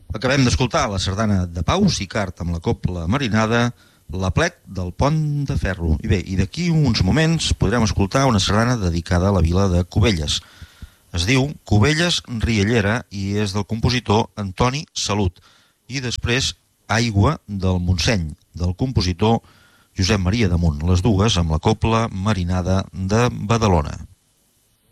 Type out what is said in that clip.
Acabem d'escoltar la sardana de Pau Sicart amb la cobla marinada, l'Aplec del Pont de Ferro. I bé, i d'aquí uns moments podrem escoltar una sardana dedicada a la vila de Cubelles. Es diu Cubelles Riallera i és del compositor Antoni Salut. I després Aigua del Montseny, del compositor Josep Maria Damunt, les dues amb la cobla marinada de Badalona.